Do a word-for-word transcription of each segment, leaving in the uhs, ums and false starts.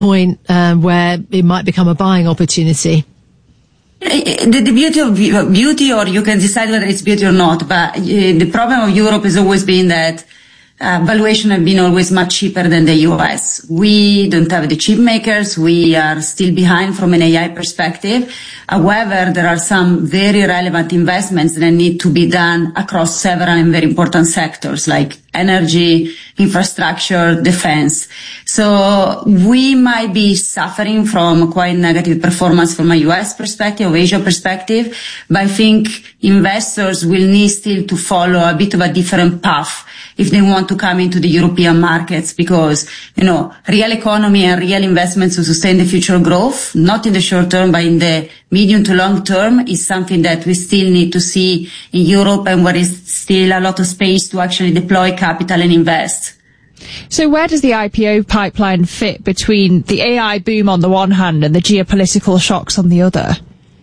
point um, where it might become a buying opportunity? The, the beauty of beauty, or you can decide whether it's beauty or not, but uh, the problem of Europe has always been that Uh, valuation have been always much cheaper than the U S. We don't have the chip makers. We are still behind from an A I perspective. However, there are some very relevant investments that need to be done across several and very important sectors like energy, infrastructure, defense. So we might be suffering from quite negative performance from a U S perspective, or Asia perspective, but I think investors will need still to follow a bit of a different path if they want to come into the European markets, because, you know, real economy and real investments to sustain the future growth, not in the short term, but in the medium to long term, is something that we still need to see in Europe, and where is still a lot of space to actually deploy capital and invest. So where does the I P O pipeline fit between the A I boom on the one hand and the geopolitical shocks on the other?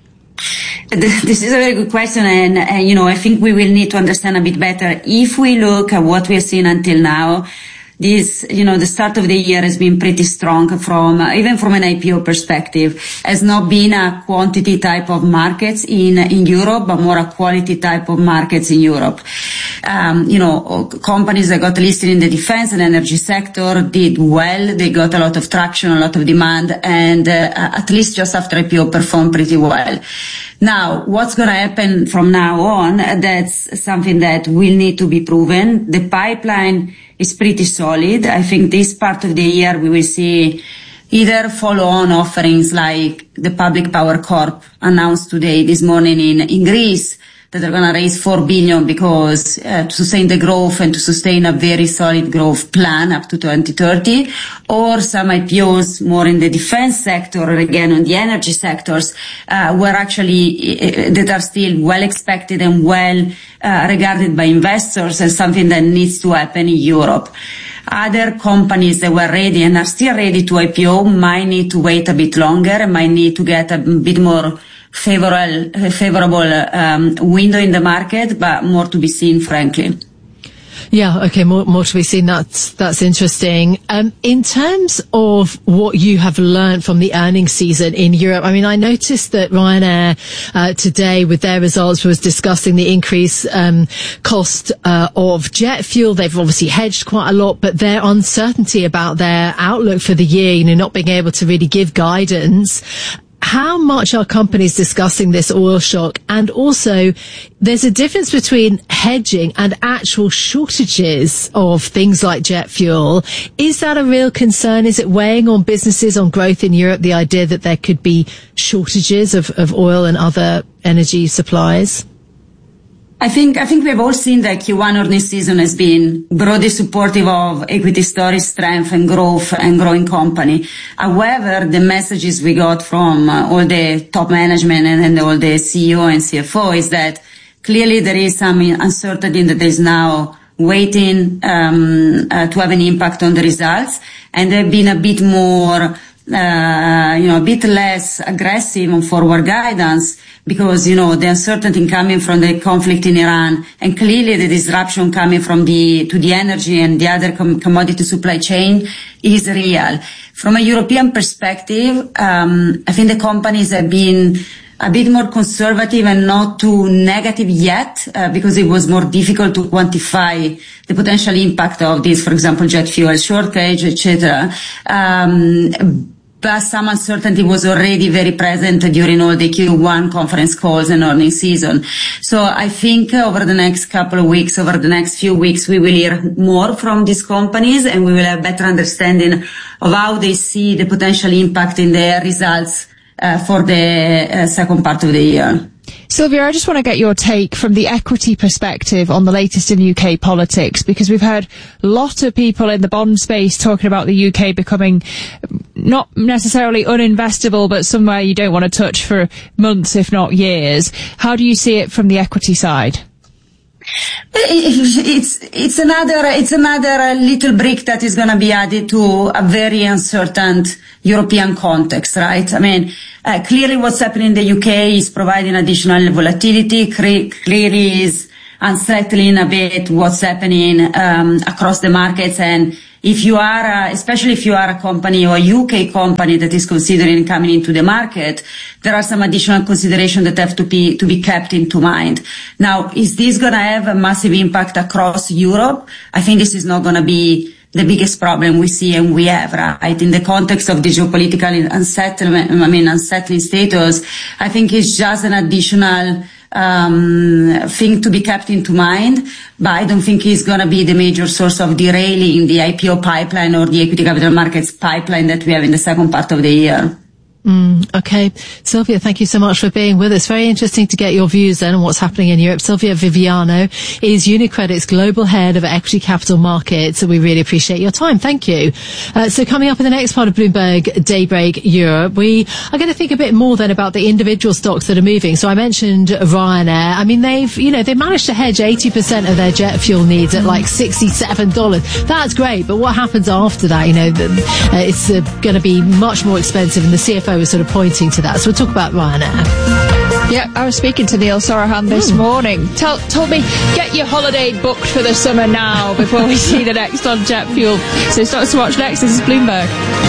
This is a very good question, and, uh, you know, I think we will need to understand a bit better. If we look at what we have seen until now, this, you know, the start of the year has been pretty strong from, uh, even from an I P O perspective, has not been a quantity type of markets in, in Europe, but more a quality type of markets in Europe. Um, you know, companies that got listed in the defense and energy sector did well. They got a lot of traction, a lot of demand, and uh, at least just after I P O performed pretty well. Now, what's going to happen from now on, that's something that will need to be proven. The pipeline is pretty solid. I think this part of the year we will see either follow-on offerings like the Public Power Corp announced today, this morning in, in Greece, that are going to raise four billion because uh, to sustain the growth and to sustain a very solid growth plan up to twenty thirty, or some I P Os more in the defense sector, or again on the energy sectors, uh, were actually uh, that are still well expected and well uh, regarded by investors as something that needs to happen in Europe. Other companies that were ready and are still ready to I P O might need to wait a bit longer, might need to get a bit more favorable, favorable um, window in the market, but more to be seen, frankly. Yeah, okay, more, more to be seen. That's, that's interesting. Um, in terms of what you have learned from the earnings season in Europe, I mean, I noticed that Ryanair, uh, today with their results was discussing the increased, um, cost, uh, of jet fuel. They've obviously hedged quite a lot, but their uncertainty about their outlook for the year, you know, not being able to really give guidance. How much are companies discussing this oil shock? And also, there's a difference between hedging and actual shortages of things like jet fuel. Is that a real concern? Is it weighing on businesses, on growth in Europe, the idea that there could be shortages of, of oil and other energy supplies? I think, I think we've all seen that Q one earnings season has been broadly supportive of equity story strength and growth and growing company. However, the messages we got from uh, all the top management and, and all the C E O and C F O is that clearly there is some uncertainty that there is now waiting um, uh, to have an impact on the results, and they've been a bit more Uh, you know, a bit less aggressive on forward guidance because, you know, the uncertainty coming from the conflict in Iran and clearly the disruption coming from the, to the energy and the other com- commodity supply chain is real. From a European perspective, um, I think the companies have been a bit more conservative and not too negative yet, uh, because it was more difficult to quantify the potential impact of this, for example, jet fuel shortage, et cetera. Um, But some uncertainty was already very present during all the Q one conference calls and earnings season. So I think over the next couple of weeks, over the next few weeks, we will hear more from these companies and we will have better understanding of how they see the potential impact in their results uh, for the uh, second part of the year. Sylvia, I just want to get your take from the equity perspective on the latest in U K politics, because we've heard a lot of people in the bond space talking about the U K becoming not necessarily uninvestable, but somewhere you don't want to touch for months, if not years. How do you see it from the equity side? It's it's another it's another little brick that is going to be added to a very uncertain European context, right? I mean, uh, clearly what's happening in the U K is providing additional volatility. Cre- clearly is unsettling a bit what's happening um, across the markets, and if you are, uh, especially if you are a company or a U K company that is considering coming into the market, there are some additional considerations that have to be, to be kept into mind. Now, is this going to have a massive impact across Europe? I think this is not going to be the biggest problem we see and we have, right? In the context of the geopolitical unsettlement, I mean, unsettling status, I think it's just an additional um thing to be kept into mind, but I don't think it's going to be the major source of derailing the I P O pipeline or the equity capital markets pipeline that we have in the second part of the year. Mm, okay. Sylvia, thank you so much for being with us. Very interesting to get your views then on what's happening in Europe. Sylvia Viviano is UniCredit's Global Head of Equity Capital Markets. So we really appreciate your time. Thank you. Uh, so coming up in the next part of Bloomberg Daybreak Europe, we are going to think a bit more then about the individual stocks that are moving. So I mentioned Ryanair. I mean, they've, you know, they've managed to hedge eighty percent of their jet fuel needs at like sixty-seven dollars. That's great. But what happens after that? You know, the, uh, it's uh, going to be much more expensive, and the C F O was sort of pointing to that. So we'll talk about Ryanair. Yeah, I was speaking to Neil Sorahan this mm. morning. Tell, told me, get your holiday booked for the summer now before we see the next on jet fuel. So stocks to watch next. This is Bloomberg.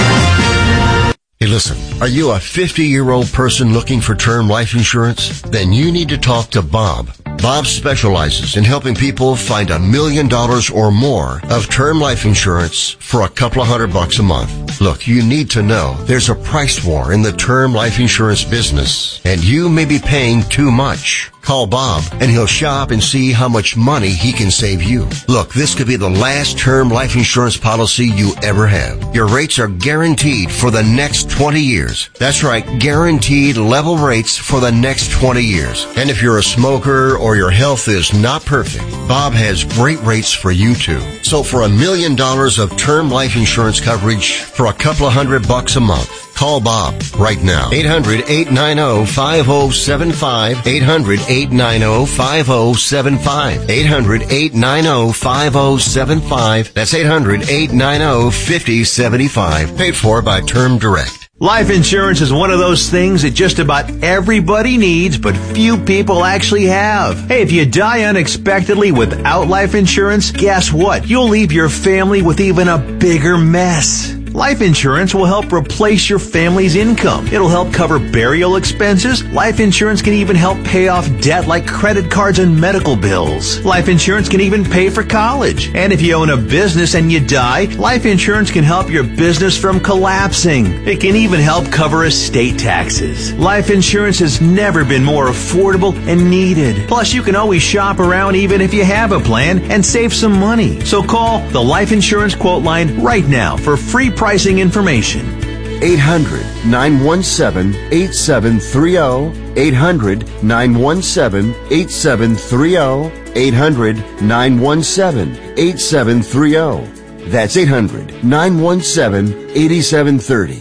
Hey, listen, are you a fifty-year-old person looking for term life insurance? Then you need to talk to Bob. Bob specializes in helping people find a million dollars or more of term life insurance for a couple of hundred bucks a month. Look, you need to know there's a price war in the term life insurance business, and you may be paying too much. Call Bob, and he'll shop and see how much money he can save you. Look, this could be the last term life insurance policy you ever have. Your rates are guaranteed for the next twenty years. That's right, guaranteed level rates for the next twenty years. And if you're a smoker or your health is not perfect, Bob has great rates for you too. So for a million dollars of term life insurance coverage for a couple of hundred bucks a month, call Bob right now. eight hundred, eight nine zero, five zero seven five. eight hundred, eight nine zero, five zero seven five. eight hundred, eight nine zero, five zero seven five. That's eight hundred, eight nine zero, five zero seven five. Paid for by Term Direct. Life insurance is one of those things that just about everybody needs, but few people actually have. Hey, if you die unexpectedly without life insurance, guess what? You'll leave your family with even a bigger mess. Life insurance will help replace your family's income. It'll help cover burial expenses. Life insurance can even help pay off debt like credit cards and medical bills. Life insurance can even pay for college. And if you own a business and you die, life insurance can help your business from collapsing. It can even help cover estate taxes. Life insurance has never been more affordable and needed. Plus, you can always shop around even if you have a plan and save some money. So call the Life Insurance Quote Line right now for free pricing information. eight hundred, nine one seven, eight seven three zero. eight hundred, nine one seven, eight seven three zero. eight hundred, nine one seven, eight seven three zero. That's eight hundred, nine one seven, eight seven three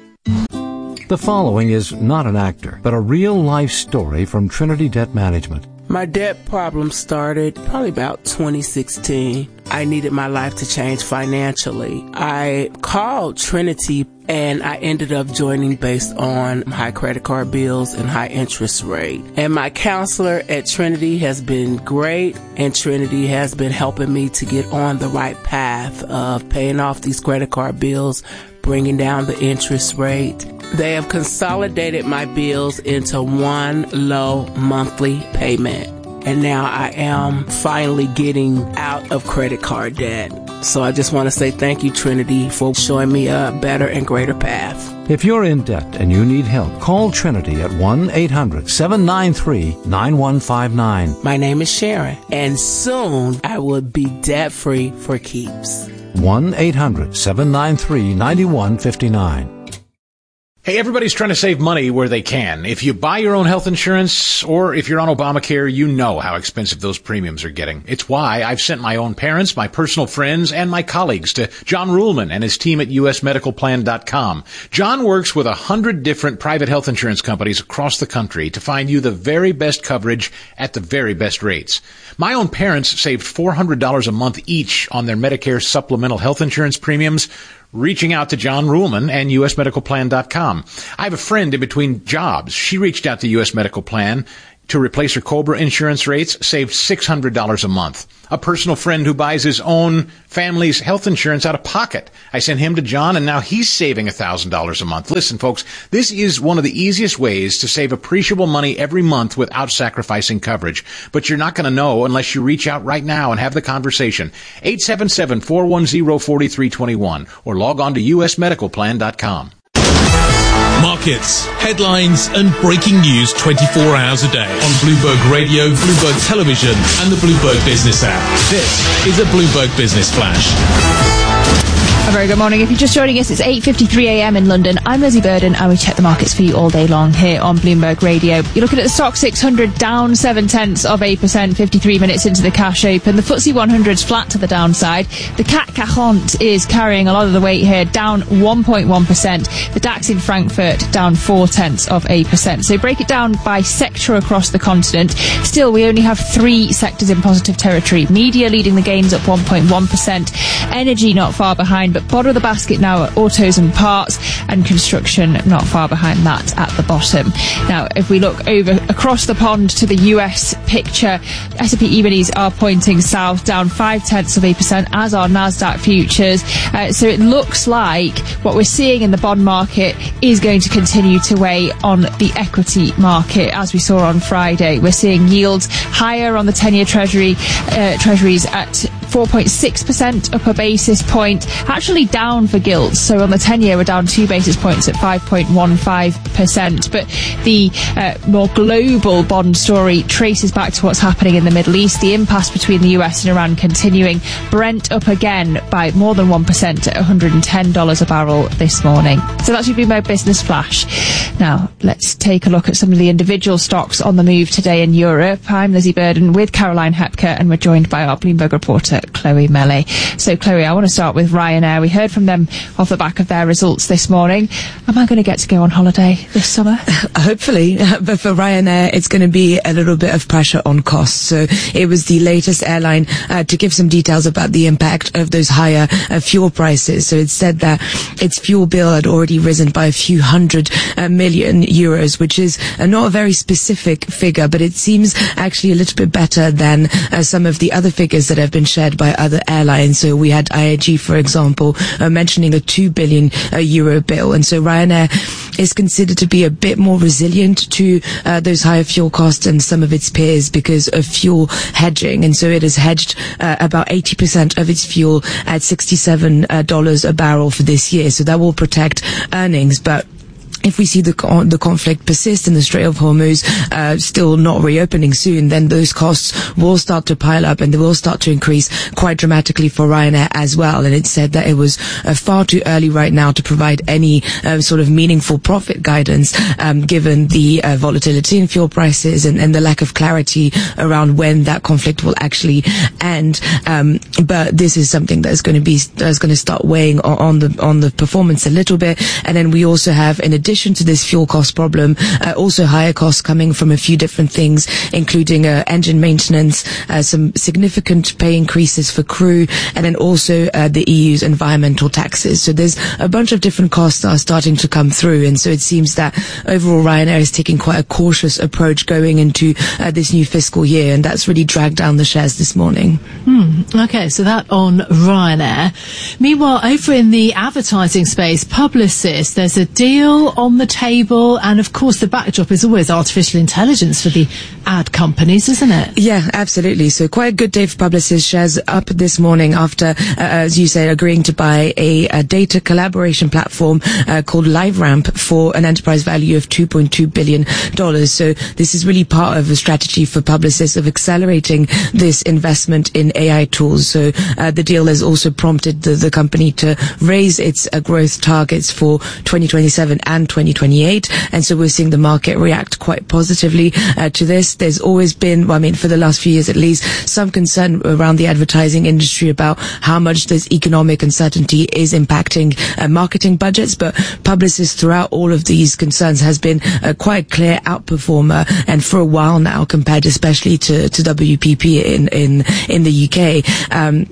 zero. The following is not an actor, but a real-life story from Trinity Debt Management. My debt problem started probably about twenty sixteen. I needed my life to change financially. I called Trinity and I ended up joining based on high credit card bills and high interest rate. And my counselor at Trinity has been great, and Trinity has been helping me to get on the right path of paying off these credit card bills, bringing down the interest rate. They have consolidated my bills into one low monthly payment. And now I am finally getting out of credit card debt. So I just want to say thank you, Trinity, for showing me a better and greater path. If you're in debt and you need help, call Trinity at one eight hundred, seven nine three, nine one five nine. My name is Sharon, and soon I will be debt-free for keeps. one eight hundred, seven nine three, nine one five nine. Hey, everybody's trying to save money where they can. If you buy your own health insurance, or if you're on Obamacare, you know how expensive those premiums are getting. It's why I've sent my own parents, my personal friends, and my colleagues to John Ruhlman and his team at U S medical plan dot com. John works with a hundred different private health insurance companies across the country to find you the very best coverage at the very best rates. My own parents saved four hundred dollars a month each on their Medicare supplemental health insurance premiums, reaching out to John Ruhlman and U S medical plan dot com. I have a friend in between jobs. She reached out to U S Medical Plan to replace her Cobra insurance rates, saved six hundred dollars a month. A personal friend who buys his own family's health insurance out of pocket. I sent him to John, and now he's saving one thousand dollars a month. Listen, folks, this is one of the easiest ways to save appreciable money every month without sacrificing coverage. But you're not going to know unless you reach out right now and have the conversation. eight seven seven, four one zero, four three two one or log on to u s medical plan dot com. Markets, headlines and breaking news twenty-four hours a day on Bloomberg Radio, Bloomberg Television and the Bloomberg Business app. This is a Bloomberg Business Flash. A very good morning. If you're just joining us, it's eight fifty-three a m in London. I'm Lizzie Burden and we check the markets for you all day long here on Bloomberg Radio. You're looking at the Stock six hundred down seven tenths of a percent, fifty-three minutes into the cash open. The F T S E one hundred's flat to the downside. The C A C forty is carrying a lot of the weight here, down one point one percent. The DAX in Frankfurt down four tenths of a percent. So break it down by sector across the continent. Still, we only have three sectors in positive territory. Media leading the gains up one point one percent. Energy not far behind, but bottom of the basket now are autos and parts, and construction not far behind that at the bottom. Now, if we look over across the pond to the U S picture, S and P E-minis are pointing south, down five tenths of a percent, as are NASDAQ futures. Uh, so it looks like what we're seeing in the bond market is going to continue to weigh on the equity market, as we saw on Friday. We're seeing yields higher on the ten-year treasury uh, treasuries at four point six percent, up a basis point, actually down for gilts. So on the ten-year, we're down two basis points at five point one five percent. But the uh, more global bond story traces back to what's happening in the Middle East, the impasse between the U S and Iran continuing. Brent up again by more than one percent at one hundred ten dollars a barrel this morning. So that's your Bloomberg Business Flash. Now, let's take a look at some of the individual stocks on the move today in Europe. I'm Lizzie Burden with Caroline Hepker, and we're joined by our Bloomberg reporter, Chloe Melee. So, Chloe, I want to start with Ryanair. We heard from them off the back of their results this morning. Am I going to get to go on holiday this summer? Hopefully, but for Ryanair, it's going to be a little bit of pressure on costs. So it was the latest airline uh, to give some details about the impact of those higher uh, fuel prices. So it said that its fuel bill had already risen by a few hundred uh, million euros, which is uh, not a very specific figure, but it seems actually a little bit better than uh, some of the other figures that have been shared by other airlines. So we had I A G, for example, uh, mentioning a two billion uh, euro bill. And so Ryanair is considered to be a bit more resilient to uh, those higher fuel costs than some of its peers because of fuel hedging. And so it has hedged uh, about eighty percent of its fuel at sixty-seven dollars a barrel for this year. So that will protect earnings. But if we see the con- the conflict persist in the Strait of Hormuz, uh, still not reopening soon, then those costs will start to pile up and they will start to increase quite dramatically for Ryanair as well. And it said that it was uh, far too early right now to provide any uh, sort of meaningful profit guidance, um, given the uh, volatility in fuel prices and, and the lack of clarity around when that conflict will actually end. Um, but this is something that is going to be that's going to start weighing on, on the on the performance a little bit. And then we also have, in addition to this fuel cost problem, uh, also higher costs coming from a few different things, including uh, engine maintenance, uh, some significant pay increases for crew, and then also uh, the E U's environmental taxes. So there's a bunch of different costs that are starting to come through, and so it seems that overall Ryanair is taking quite a cautious approach going into uh, this new fiscal year, and that's really dragged down the shares this morning. Hmm. Okay, so that on Ryanair. Meanwhile, over in the advertising space, Publicis, there's a deal on the table, and of course the backdrop is always artificial intelligence for the ad companies, isn't it? Yeah, absolutely. So quite a good day for Publicis. Shares up this morning after, uh, as you said, agreeing to buy a, a data collaboration platform uh, called LiveRamp for an enterprise value of two point two billion dollars. So this is really part of a strategy for Publicis of accelerating this investment in A I tools. So uh, the deal has also prompted the, the company to raise its uh, growth targets for twenty twenty-seven and twenty twenty-eight, and so we're seeing the market react quite positively uh, to this. There's always been, well, I mean, for the last few years at least, some concern around the advertising industry about how much this economic uncertainty is impacting uh, marketing budgets, but Publicis throughout all of these concerns has been a quite clear outperformer, and for a while now, compared especially to, to W P P in, in, in the U K. Um,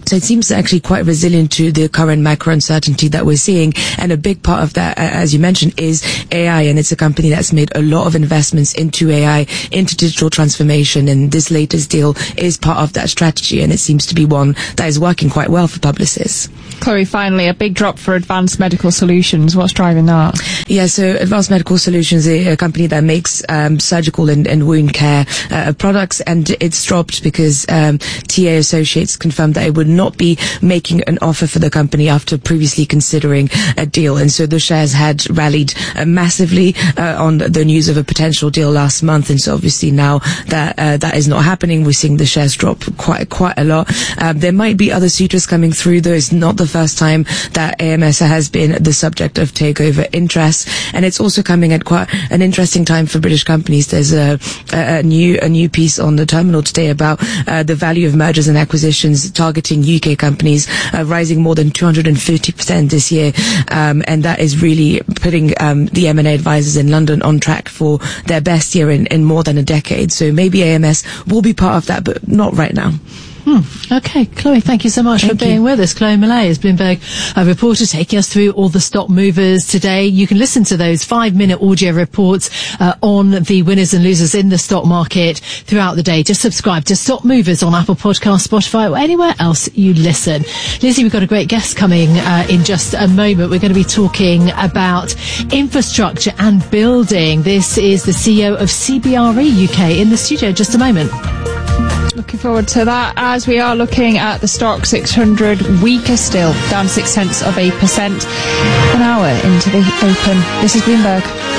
So it seems actually quite resilient to the current macro uncertainty that we're seeing. And a big part of that, as you mentioned, is A I. And it's a company that's made a lot of investments into A I, into digital transformation. And this latest deal is part of that strategy. And it seems to be one that is working quite well for Publicis. Chloe, finally, a big drop for Advanced Medical Solutions. What's driving that? Yeah, so Advanced Medical Solutions is a company that makes um, surgical and, and wound care uh, products, and it's dropped because um, T A Associates confirmed that it would not be making an offer for the company after previously considering a deal. And so the shares had rallied uh, massively uh, on the news of a potential deal last month. And so obviously now that uh, that is not happening, we're seeing the shares drop quite quite a lot. Um, there might be other suitors coming through, though. It's not the first time that A M S has been the subject of takeover interest, and it's also coming at quite an interesting time for British companies. There's a, a, a new a new piece on the terminal today about uh, the value of mergers and acquisitions targeting U K companies uh, rising more than two hundred fifty percent this year, um, and that is really putting um, the M and A advisors in London on track for their best year in, in more than a decade. So maybe A M S will be part of that, but not right now. Hmm. Okay, Chloe, thank you so much thank for being you. with us. Chloe Millay is Bloomberg uh, reporter taking us through all the stock movers today. You can listen to those five-minute audio reports uh, on the winners and losers in the stock market throughout the day. Just subscribe to Stock Movers on Apple Podcasts, Spotify, or anywhere else you listen. Lizzie, we've got a great guest coming uh, in just a moment. We're going to be talking about infrastructure and building. This is the C E O of C B R E U K in the studio. Just a moment. Looking forward to that as we are looking at the stock six hundred, weaker still, down six tenths of a percent an hour into the open. This is Bloomberg.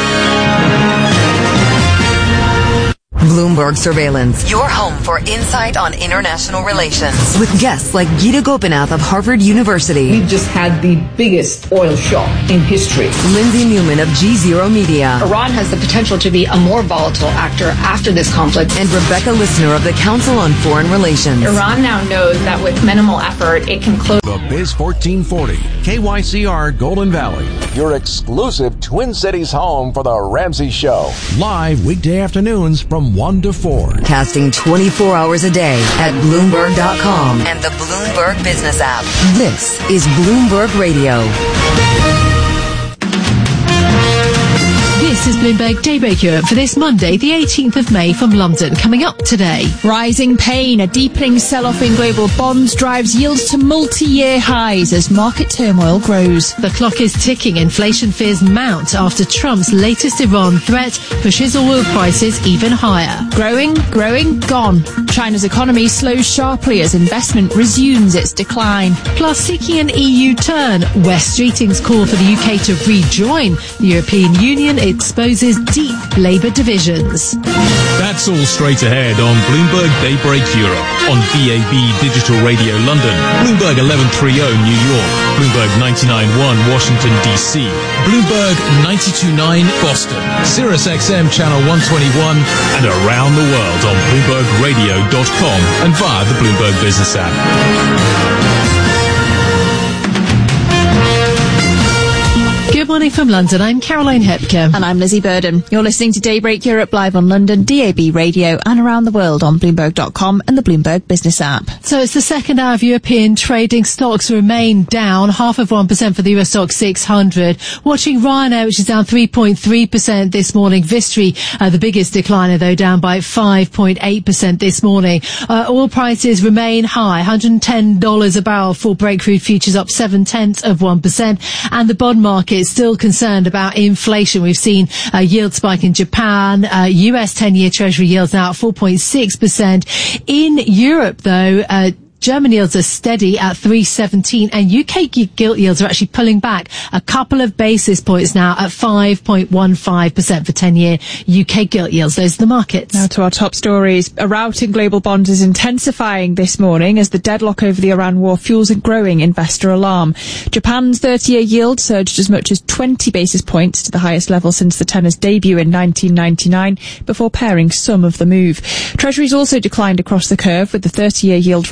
Bloomberg Surveillance, your home for insight on international relations. With guests like Gita Gopinath of Harvard University. We've just had the biggest oil shock in history. Lindsay Newman of G Zero Media. Iran has the potential to be a more volatile actor after this conflict. And Rebecca Lissner of the Council on Foreign Relations. Iran now knows that with minimal effort, it can close. The Biz fourteen forty, K Y C R Golden Valley. Your exclusive Twin Cities home for the Ramsey Show. Live weekday afternoons from one to four. Casting twenty-four hours a day at Bloomberg dot com and the Bloomberg Business app. This is Bloomberg Radio. This is Bloomberg Daybreak Europe for this Monday, the eighteenth of May from London. Coming up today. Rising pain, a deepening sell-off in global bonds drives yields to multi-year highs as market turmoil grows. The clock is ticking. Inflation fears mount after Trump's latest Iran threat pushes oil prices even higher. Growing, growing, gone. China's economy slows sharply as investment resumes its decline. Plus, seeking an E U turn, West Streeting's call for the U K to rejoin the European Union exposes deep Labour divisions. That's all straight ahead on Bloomberg Daybreak Europe, on B A B Digital Radio London, Bloomberg eleven thirty New York, Bloomberg ninety-nine point one Washington D C, Bloomberg ninety-two point nine Boston, Sirius X M Channel one twenty-one, and around the world on Bloomberg Radio dot com and via the Bloomberg Business app. Good morning from London. I'm Caroline Hepker. And I'm Lizzie Burden. You're listening to Daybreak Europe live on London, D A B Radio, and around the world on Bloomberg dot com and the Bloomberg Business app. So it's the second hour of European trading. Stocks remain down, half of one percent for the Eurostoxx six hundred. Watching Ryanair, which is down three point three percent this morning. Vistry, uh, the biggest decliner, though, down by five point eight percent this morning. Uh, oil prices remain high, one hundred ten dollars a barrel for Brent crude futures, up seven tenths of one percent. And the bond market is still concerned about inflation. We've seen a yield spike in Japan. Uh, U S ten-year Treasury yields now at four point six percent. In Europe, though, uh, German yields are steady at three seventeen, and U K gilt yields are actually pulling back a couple of basis points now at five point one five percent for ten-year U K gilt yields. Those are the markets. Now to our top stories. A rout in global bonds is intensifying this morning as the deadlock over the Iran war fuels a growing investor alarm. Japan's thirty-year yield surged as much as twenty basis points to the highest level since the tenor's debut in nineteen ninety-nine, before paring some of the move. Treasuries also declined across the curve, with the thirty-year yield rising to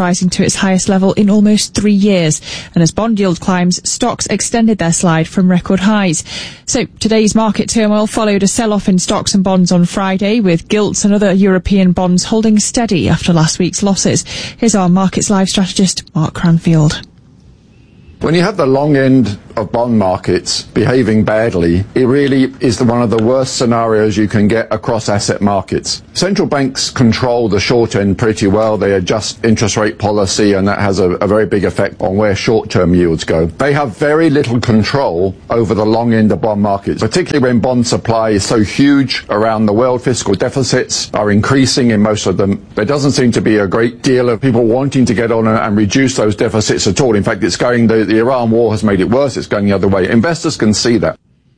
to its highest level in almost three years. And as bond yield climbs, stocks extended their slide from record highs. So today's market turmoil followed a sell-off in stocks and bonds on Friday, with gilts and other European bonds holding steady after last week's losses. Here's our Markets Live strategist, Mark Cranfield. When you have the long end of bond markets behaving badly, it really is the, one of the worst scenarios you can get across asset markets. Central banks control the short end pretty well. They adjust interest rate policy, and that has a, a very big effect on where short-term yields go. They have very little control over the long end of bond markets, particularly when bond supply is so huge around the world. Fiscal deficits are increasing in most of them. There doesn't seem to be a great deal of people wanting to get on and, and reduce those deficits at all. In fact, it's going, the, the Iran war has made it worse. It's going the other way. Investors can see that.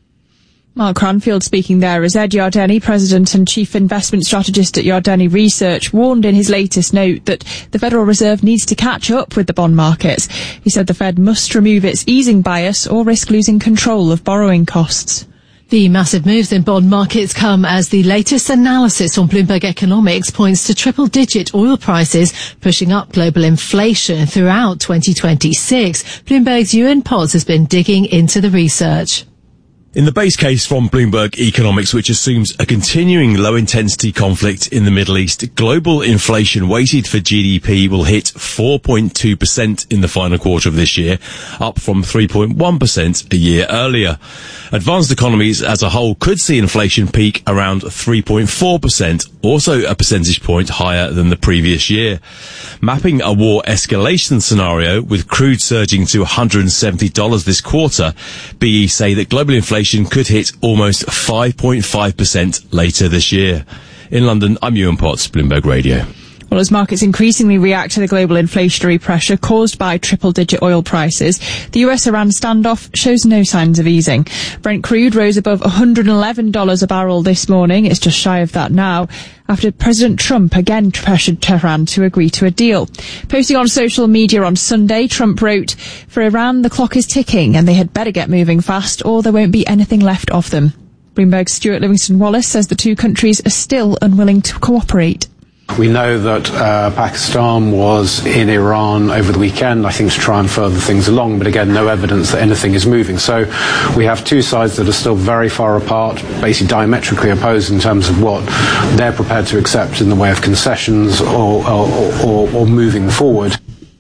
Mark Cranfield speaking there as Ed Yardeni, President and Chief Investment Strategist at Yardeni Research, warned in his latest note that the Federal Reserve needs to catch up with the bond markets. He said the Fed must remove its easing bias or risk losing control of borrowing costs. The massive moves in bond markets come as the latest analysis on Bloomberg Economics points to triple-digit oil prices pushing up global inflation throughout twenty twenty-six. Bloomberg's Ewan Potts has been digging into the research. In the base case from Bloomberg Economics, which assumes a continuing low-intensity conflict in the Middle East, global inflation weighted for G D P will hit four point two percent in the final quarter of this year, up from three point one percent a year earlier. Advanced economies as a whole could see inflation peak around three point four percent, also a percentage point higher than the previous year. Mapping a war escalation scenario with crude surging to one hundred seventy dollars this quarter, B E say that global inflation could hit almost five point five percent later this year. In London, I'm Ewan Potts, Bloomberg Radio. Well, as markets increasingly react to the global inflationary pressure caused by triple-digit oil prices, the U S-Iran standoff shows no signs of easing. Brent crude rose above one hundred eleven dollars a barrel this morning. It's just shy of that now, after President Trump again pressured Tehran to agree to a deal. Posting on social media on Sunday, Trump wrote, "For Iran, the clock is ticking and they had better get moving fast or there won't be anything left of them." Bloomberg's Stuart Livingston-Wallace says the two countries are still unwilling to cooperate. We know that uh, Pakistan was in Iran over the weekend, I think, to try and further things along, but again, no evidence that anything is moving. So we have two sides that are still very far apart, basically diametrically opposed in terms of what they're prepared to accept in the way of concessions or, or, or, or moving forward.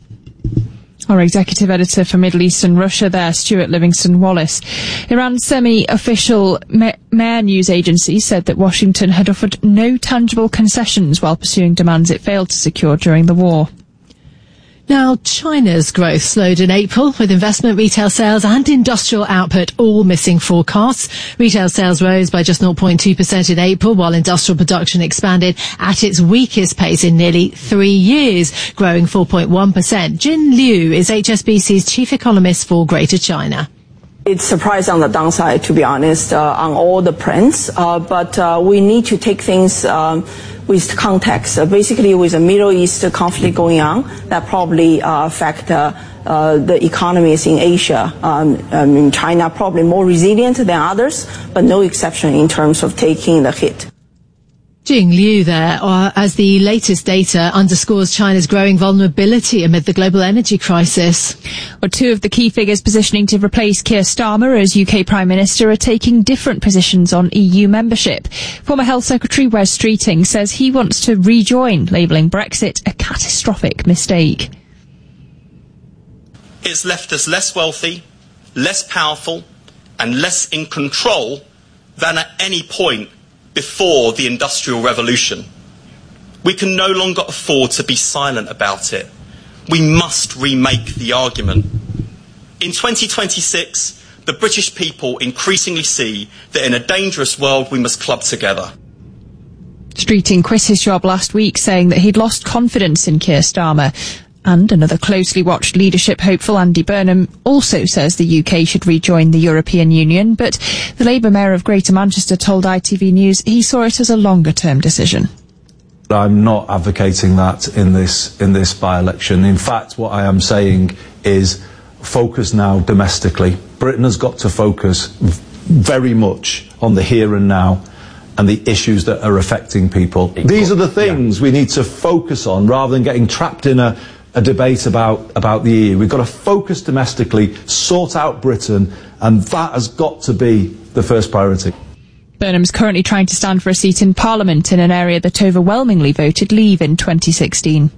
Our executive editor for Middle East and Russia there, Stuart Livingston-Wallace. Iran's semi-official Mehr news agency said that Washington had offered no tangible concessions while pursuing demands it failed to secure during the war. Now, China's growth slowed in April, with investment, retail sales and industrial output all missing forecasts. Retail sales rose by just zero point two percent in April, while industrial production expanded at its weakest pace in nearly three years, growing four point one percent. Jin Liu is H S B C's chief economist for Greater China. It's surprising on the downside, to be honest, uh, on all the prints, uh, but uh, we need to take things um, with context. Uh, basically, with the Middle East conflict going on, that probably uh, affect uh, uh, the economies in Asia. Um, um, in China, probably more resilient than others, but no exception in terms of taking the hit. Jing Liu there, uh, as the latest data underscores China's growing vulnerability amid the global energy crisis. Well, two of the key figures positioning to replace Keir Starmer as U K Prime Minister are taking different positions on E U membership. Former Health Secretary Wes Streeting says he wants to rejoin, labelling Brexit a catastrophic mistake. It's left us less wealthy, less powerful and less in control than at any point before the Industrial Revolution. We can no longer afford to be silent about it. We must remake the argument. In twenty twenty-six, the British people increasingly see that in a dangerous world we must club together. Streeting quit his job last week, saying that he'd lost confidence in Keir Starmer. And another closely watched leadership hopeful, Andy Burnham, also says the U K should rejoin the European Union, but the Labour Mayor of Greater Manchester told I T V News he saw it as a longer-term decision. I'm not advocating that in this in this by-election. In fact, what I am saying is focus now domestically. Britain has got to focus very much on the here and now and the issues that are affecting people. These are the things yeah. we need to focus on rather than getting trapped in a a debate about, about the E U. We've got to focus domestically, sort out Britain, and that has got to be the first priority. Burnham's currently trying to stand for a seat in Parliament in an area that overwhelmingly voted Leave in twenty sixteen.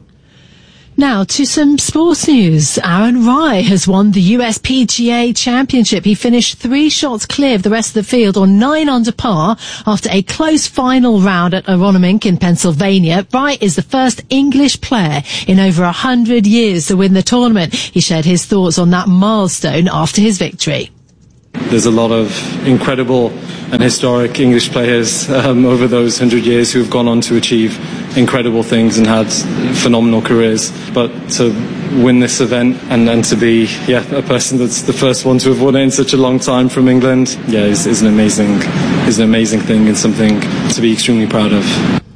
Now to some sports news. Aaron Rai has won the U S P G A Championship. He finished three shots clear of the rest of the field on nine under par after a close final round at Aronimink in Pennsylvania. Rai is the first English player in over a hundred years to win the tournament. He shared his thoughts on that milestone after his victory. There's a lot of incredible and historic English players um, over those hundred years who have gone on to achieve incredible things and had phenomenal careers. But to win this event and then to be yeah a person that's the first one to have won it in such a long time from England, yeah, is, is an amazing is an amazing thing and something to be extremely proud of.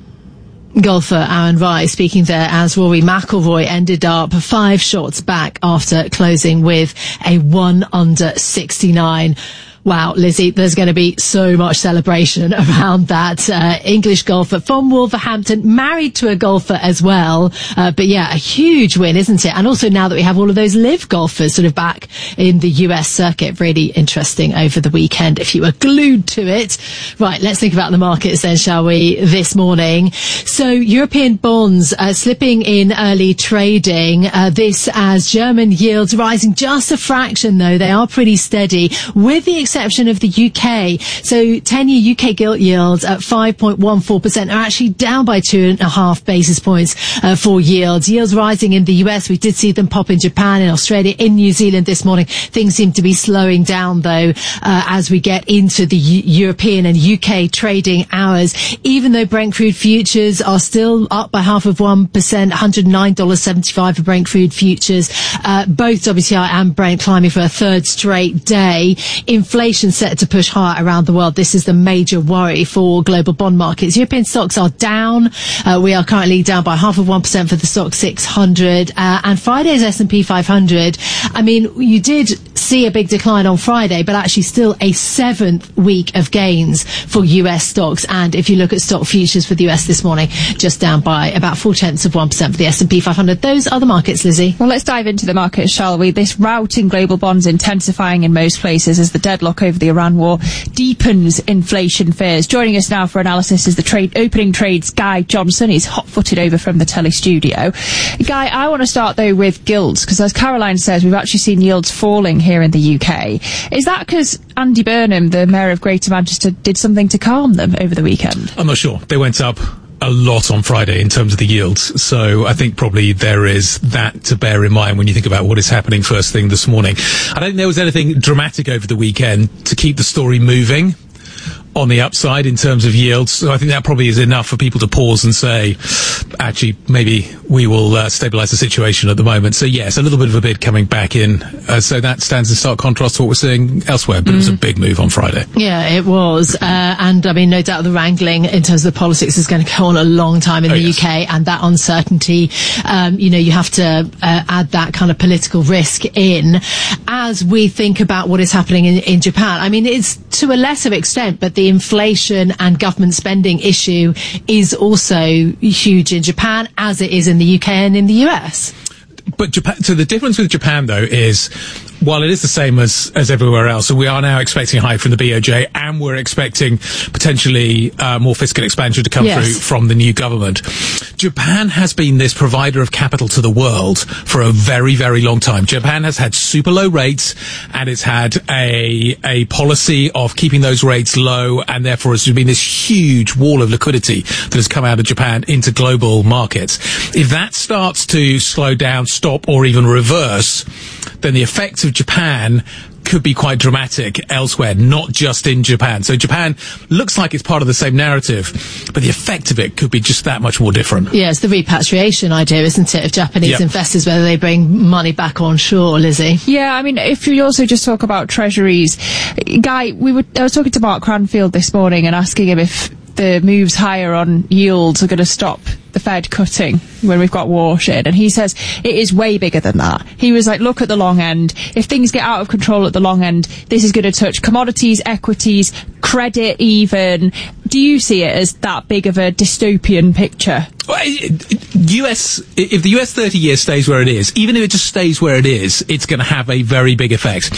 Golfer Aaron Rai speaking there as Rory McIlroy ended up five shots back after closing with a one under sixty-nine. Wow, Lizzie, there's going to be so much celebration around that. Uh, English golfer from Wolverhampton, married to a golfer as well. Uh, but yeah, a huge win, isn't it? And also now that we have all of those live golfers sort of back in the U S circuit, really interesting over the weekend if you were glued to it. Right, let's think about the markets then, shall we, this morning. So European bonds uh, slipping in early trading. Uh, this as German yields rising just a fraction, though. They are pretty steady, with the exception of the U K. So ten-year U K gilt yields at five point one four percent are actually down by two and a half basis points uh, for yields. Yields rising in the U S. We did see them pop in Japan, in Australia, in New Zealand this morning. Things seem to be slowing down, though, uh, as we get into the U- European and U K trading hours. Even though Brent crude futures are still up by half of one percent, one hundred nine dollars seventy-five for Brent crude futures. Uh, both W T I and Brent climbing for a third straight day. Inflation set to push higher around the world. This is the major worry for global bond markets. European stocks are down. Uh, we are currently down by half of one percent for the stock six hundred. Uh, and Friday's S and P five hundred. I mean, you did see a big decline on Friday, but actually still a seventh week of gains for U S stocks. And if you look at stock futures for the U S this morning, just down by about four tenths of one percent for the S and P five hundred. Those are the markets, Lizzie. Well, let's dive into the markets, shall we? This rout in global bonds intensifying in most places as the deadlock over the Iran war deepens inflation fears. Joining us now for analysis is the trade opening trades Guy Johnson. He's hot-footed over from the Telly studio. Guy, I want to start though with gilts, because as Caroline says, we've actually seen yields falling here in the U K. Is that because Andy Burnham, the Mayor of Greater Manchester, did something to calm them over the weekend? I'm not sure. They went up a lot on Friday in terms of the yields. So I think probably there is that to bear in mind when you think about what is happening first thing this morning. I don't think there was anything dramatic over the weekend to keep the story moving on the upside in terms of yields. So I think that probably is enough for people to pause and say, actually, maybe we will uh, stabilise the situation at the moment. So yes, a little bit of a bid coming back in. Uh, so that stands in stark contrast to what we're seeing elsewhere. But mm. it was a big move on Friday. Yeah, it was. Uh, and I mean, no doubt the wrangling in terms of the politics is going to go on a long time in oh, the yes. U K, and that uncertainty, um, you know, you have to uh, add that kind of political risk in as we think about what is happening in, in Japan. I mean, it's to a lesser extent, but the The inflation and government spending issue is also huge in Japan, as it is in the U K and in the U S. But Japan, so the difference with Japan, though, is while it is the same as, as everywhere else, so we are now expecting a hike from the B O J, and we're expecting potentially uh, more fiscal expansion to come yes. through from the new government. Japan has been this provider of capital to the world for a very, very long time. Japan has had super low rates, and it's had a a policy of keeping those rates low, and therefore has been this huge wall of liquidity that has come out of Japan into global markets. If that starts to slow down, stop, or even reverse, then the effects of Japan could be quite dramatic elsewhere, not just in Japan. So Japan looks like it's part of the same narrative, but the effect of it could be just that much more different. Yeah, it's the repatriation idea, isn't it, of Japanese yep. investors, whether they bring money back on shore, Lizzie? Yeah, I mean, if you also just talk about treasuries, Guy, we were, I was talking to Mark Cranfield this morning and asking him if the moves higher on yields are going to stop the Fed cutting when we've got war shit, and he says it is way bigger than that. He was like, look at the long end. If things get out of control at the long end, this is going to touch commodities, equities, credit even, do you see it as that big of a dystopian picture? Well, U S, if the U S thirty year stays where it is, even if it just stays where it is, it's going to have a very big effect.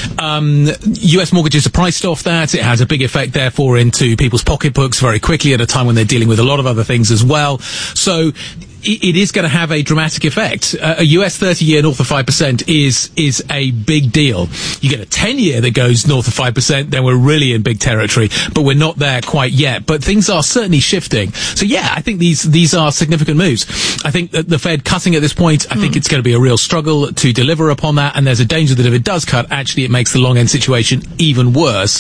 Um, U S mortgages are priced off that. It has a big effect, therefore, into people's pocketbooks very quickly at a time when they're dealing with a lot of other things as well. So it is going to have a dramatic effect. Uh, a U S thirty year north of five percent is is a big deal. You get a ten year that goes north of five percent, then we're really in big territory, but we're not there quite yet. But things are certainly shifting. So yeah, I think these these are significant moves. I think that the Fed cutting at this point, I mm. think it's going to be a real struggle to deliver upon that, and there's a danger that if it does cut, actually it makes the long end situation even worse.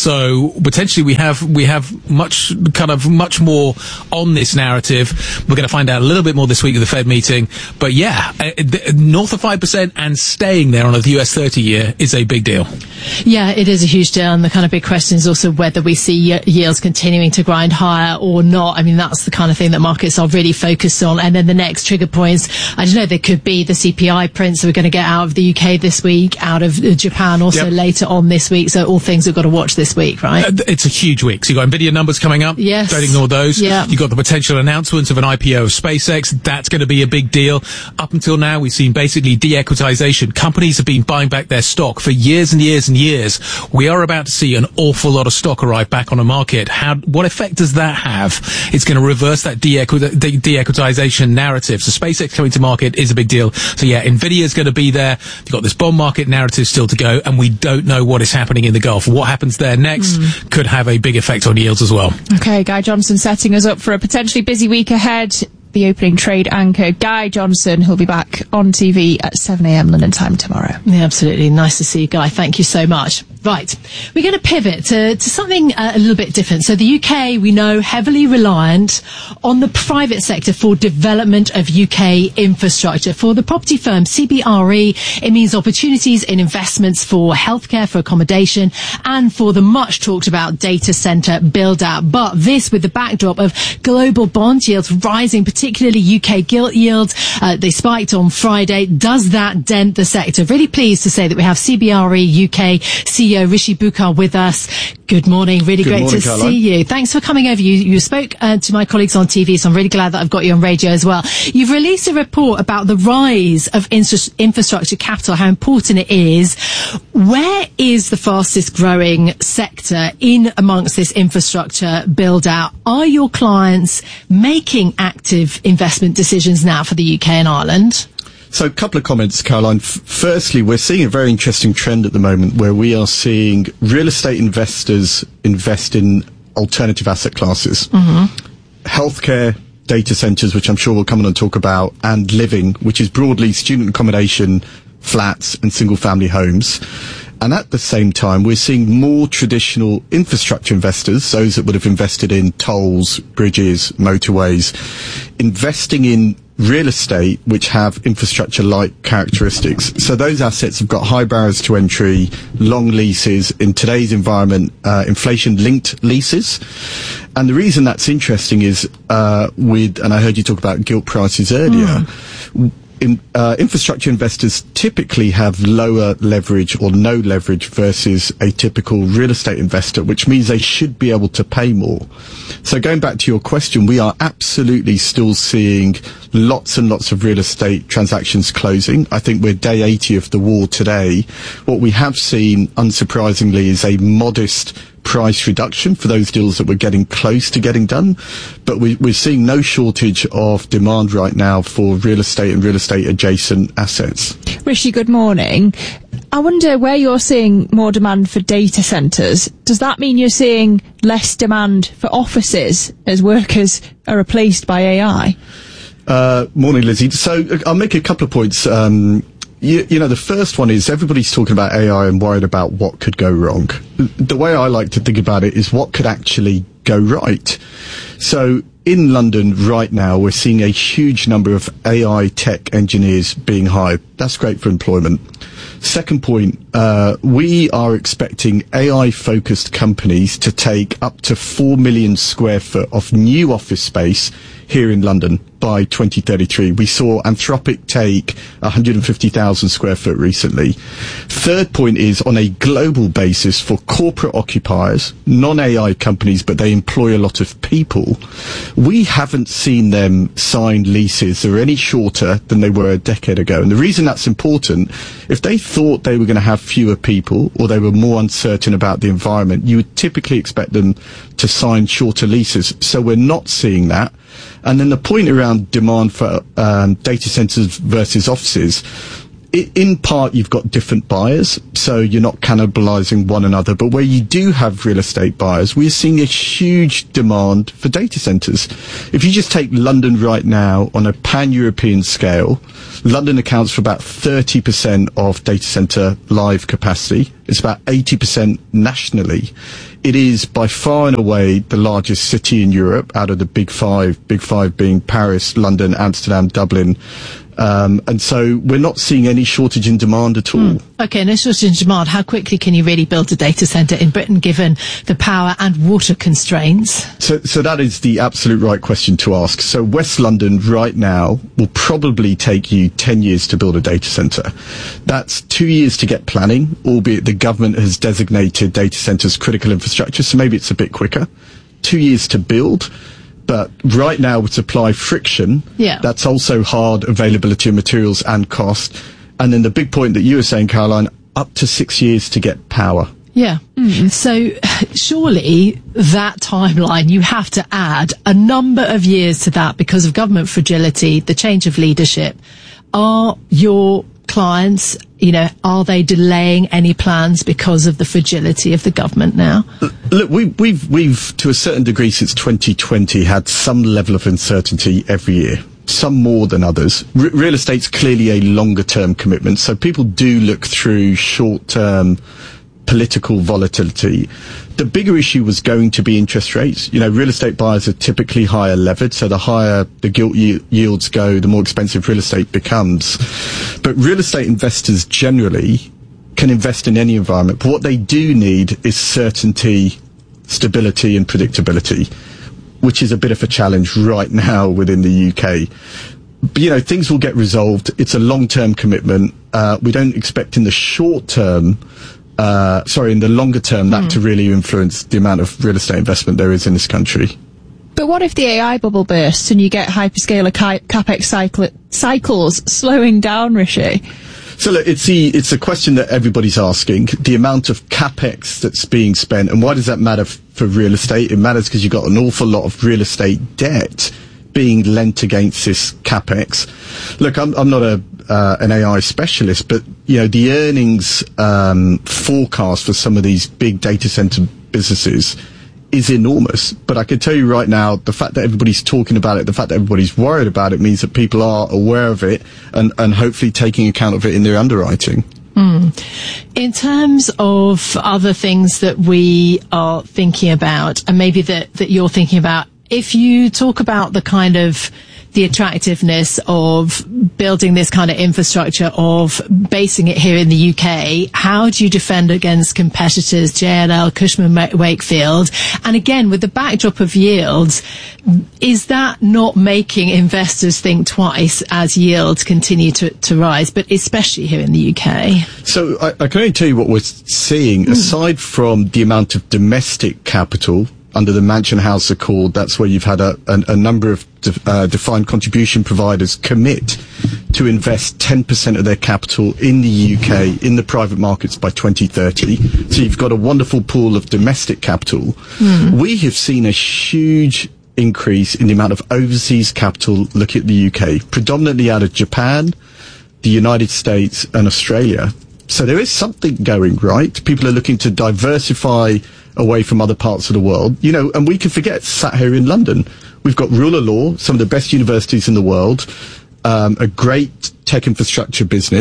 So potentially we have we have much kind of much more on this narrative. We're going to find out a little bit more this week at the Fed meeting, but yeah, uh, th- north of five percent and staying there on a U S thirty year is a big deal. Yeah, it is a huge deal, and the kind of big question is also whether we see y- yields continuing to grind higher or not. I mean, that's the kind of thing that markets are really focused on. And then the next trigger points, I don't know, there could be the C P I prints that we're going to get out of the U K this week, out of uh, Japan also yep. later on this week. So all things we've got to watch this week, right? Uh, it's a huge week. So you've got Nvidia numbers coming up. Yes. Don't ignore those. Yeah. You've got the potential announcement of an I P O of SpaceX. That's going to be a big deal. Up until now, we've seen basically de-equitization. Companies have been buying back their stock for years and years and years. We are about to see an awful lot of stock arrive back on the market. How, what effect does that have? It's going to reverse that de-equi- de- de-equitization narrative. So SpaceX coming to market is a big deal. So yeah, Nvidia is going to be there. You've got this bond market narrative still to go, and we don't know what is happening in the Gulf. What happens there next mm. could have a big effect on yields as well. Okay, Guy Johnson setting us up for a potentially busy week ahead. The opening trade anchor, Guy Johnson, who'll be back on T V at seven a.m. London time tomorrow. Yeah, absolutely. Nice to see you, Guy. Thank you so much. Right. We're going to pivot to, to something uh, a little bit different. So the U K, we know, heavily reliant on the private sector for development of U K infrastructure. For the property firm C B R E, it means opportunities in investments for healthcare, for accommodation, and for the much talked about data centre build out. But this with the backdrop of global bond yields rising, particularly U K gilt yields. Uh, they spiked on Friday. Does that dent the sector? Really pleased to say that we have C B R E U K C E O Rishi Bukkar with us. Good morning. Really Good great morning, to Caroline. see you. Thanks for coming over. You, you spoke uh, to my colleagues on T V, so I'm really glad that I've got you on radio as well. You've released a report about the rise of infra- infrastructure capital, how important it is. Where is the fastest growing sector in amongst this infrastructure build out? Are your clients making active investment decisions now for the U K and Ireland? So a couple of comments, Caroline. F- firstly, we're seeing a very interesting trend at the moment where we are seeing real estate investors invest in alternative asset classes. Mm-hmm. Healthcare, data centres, which I'm sure we'll come on and talk about, and living, which is broadly student accommodation, flats and single-family homes. And at the same time, we're seeing more traditional infrastructure investors, those that would have invested in tolls, bridges, motorways, investing in real estate which have infrastructure-like characteristics. So those assets have got high barriers to entry, long leases, in today's environment, uh, inflation-linked leases. And the reason that's interesting is uh, with, and I heard you talk about gilt prices earlier, mm. In, uh, infrastructure investors typically have lower leverage or no leverage versus a typical real estate investor, which means they should be able to pay more. So going back to your question, we are absolutely still seeing lots and lots of real estate transactions closing. I think we're day eighty of the war today. What we have seen, unsurprisingly, is a modest price reduction for those deals that we're getting close to getting done. But we, we're seeing no shortage of demand right now for real estate and real estate adjacent assets. Rishi, good morning. I wonder where you're seeing more demand for data centres. Does that mean you're seeing less demand for offices as workers are replaced by A I? Uh, morning, Lizzie. So uh, I'll make a couple of points. Um, You, you know, the first one is everybody's talking about A I and worried about what could go wrong. The way I like to think about it is what could actually go right. So in London right now, we're seeing a huge number of A I tech engineers being hired. That's great for employment. Second point, uh, we are expecting A I-focused companies to take up to four million square foot of new office space here in London by twenty thirty-three. We saw Anthropic take one hundred fifty thousand square foot recently. Third point is, on a global basis, for corporate occupiers, non-A I companies, but they employ a lot of people, we haven't seen them sign leases that are any shorter than they were a decade ago. And the reason that's important, if they thought they were going to have fewer people or they were more uncertain about the environment, you would typically expect them to sign shorter leases. So we're not seeing that. And then the point around demand for um, data centers versus offices, I- in part you've got different buyers, so you're not cannibalizing one another. But where you do have real estate buyers, we're seeing a huge demand for data centers. If you just take London right now on a pan-European scale, London accounts for about thirty percent of data center live capacity. It's about eighty percent nationally. It is by far and away the largest city in Europe out of the big five, big five being Paris, London, Amsterdam, Dublin. Um, and so we're not seeing any shortage in demand at all. Mm. Okay, no shortage in demand. How quickly can you really build a data centre in Britain given the power and water constraints? So, so that is the absolute right question to ask. So West London right now will probably take you ten years to build a data centre. That's two years to get planning, albeit the government has designated data centres critical infrastructure, so maybe it's a bit quicker. Two years to build. But right now, with supply friction, yeah. that's also hard availability of materials and cost. And then the big point that you were saying, Caroline, up to six years to get power. Yeah. Mm. So surely that timeline, you have to add a number of years to that because of government fragility, the change of leadership. Are your clients, you know, are they delaying any plans because of the fragility of the government now? Look, we, we've, we've, to a certain degree since twenty twenty, had some level of uncertainty every year. Some more than others. R- real estate's clearly a longer term commitment, so people do look through short term political volatility. The bigger issue was going to be interest rates. You know, real estate buyers are typically higher levered, so the higher the gilt y- yields go, the more expensive real estate becomes. But real estate investors generally can invest in any environment. But what they do need is certainty, stability and predictability, which is a bit of a challenge right now within the U K. But, you know, things will get resolved. It's a long-term commitment. Uh, we don't expect in the short term Uh, sorry, in the longer term, that mm. to really influence the amount of real estate investment there is in this country. But what if the A I bubble bursts and you get hyperscaler ca- capex cycle- cycles slowing down, Rishi? So look, it's the it's a question that everybody's asking. The amount of capex that's being spent, and why does that matter f- for real estate? It matters because you've got an awful lot of real estate debt being lent against this capex. Look, I'm, I'm not a uh, an A I specialist, but you know the earnings um, forecast for some of these big data center businesses is enormous. But I can tell you right now, the fact that everybody's talking about it, the fact that everybody's worried about it, means that people are aware of it and, and hopefully taking account of it in their underwriting. Mm. In terms of other things that we are thinking about, and maybe that, that you're thinking about, if you talk about the kind of the attractiveness of building this kind of infrastructure, of basing it here in the U K, how do you defend against competitors, J L L, Cushman Wakefield? And again, with the backdrop of yields, is that not making investors think twice as yields continue to, to rise, but especially here in the U K? So I, I can only tell you what we're seeing, mm. aside from the amount of domestic capital under the Mansion House Accord. That's where you've had a, a, a number of de- uh, defined contribution providers commit to invest ten percent of their capital in the U K in the private markets by twenty thirty. So you've got a wonderful pool of domestic capital. Mm. We have seen a huge increase in the amount of overseas capital looking at the U K, predominantly out of Japan, the United States and Australia. So there is something going right. People are looking to diversify away from other parts of the world, you know, and we can forget, sat here in London, we've got rule of law, some of the best universities in the world, um, a great tech infrastructure business,